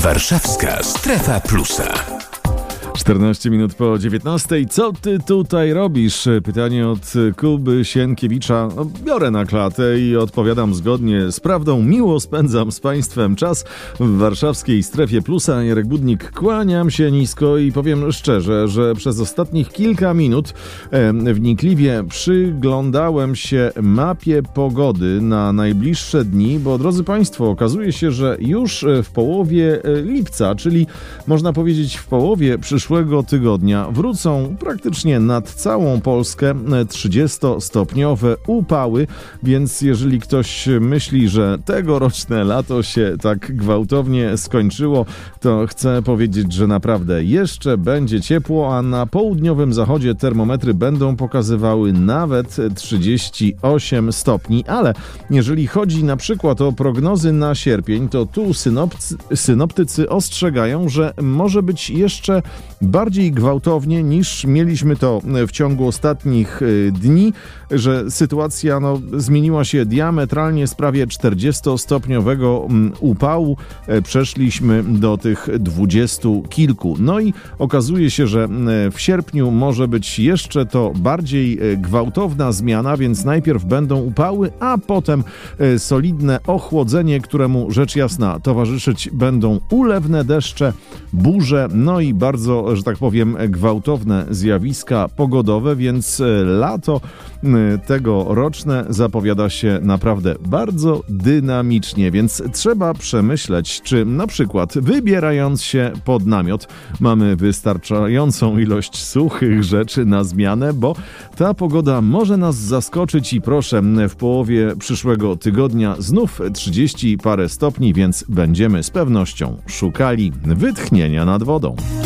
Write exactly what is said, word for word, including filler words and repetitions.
Warszawska Strefa Plusa. czternaście minut po dziewiętnastej. Co ty tutaj robisz? Pytanie od Kuby Sienkiewicza. No, biorę na klatę i odpowiadam zgodnie z prawdą. Miło spędzam z państwem czas w warszawskiej Strefie Plusa. Jarek Budnik, kłaniam się nisko i powiem szczerze, że przez ostatnich kilka minut e, wnikliwie przyglądałem się mapie pogody na najbliższe dni, bo drodzy państwo, okazuje się, że już w połowie lipca, czyli można powiedzieć w połowie przyszłego tygodnia, wrócą praktycznie nad całą Polskę trzydziestostopniowe upały, więc jeżeli ktoś myśli, że tegoroczne lato się tak gwałtownie skończyło, to chcę powiedzieć, że naprawdę jeszcze będzie ciepło, a na południowym zachodzie termometry będą pokazywały nawet trzydzieści osiem stopni, ale jeżeli chodzi na przykład o prognozy na sierpień, to tu synopcy, synoptycy ostrzegają, że może być jeszcze bardziej gwałtownie niż mieliśmy to w ciągu ostatnich dni, że sytuacja no, zmieniła się diametralnie z prawie czterdziestostopniowego upału. Przeszliśmy do tych dwudziestu kilku. No i okazuje się, że w sierpniu może być jeszcze to bardziej gwałtowna zmiana, więc najpierw będą upały, a potem solidne ochłodzenie, któremu rzecz jasna towarzyszyć będą ulewne deszcze, burze, no i bardzo, że tak powiem, gwałtowne zjawiska pogodowe, więc lato tegoroczne zapowiada się naprawdę bardzo dynamicznie, więc trzeba przemyśleć, czy na przykład wybierając się pod namiot mamy wystarczającą ilość suchych rzeczy na zmianę, bo ta pogoda może nas zaskoczyć i proszę, w połowie przyszłego tygodnia znów trzydzieści parę stopni, więc będziemy z pewnością szukali wytchnienia nad wodą.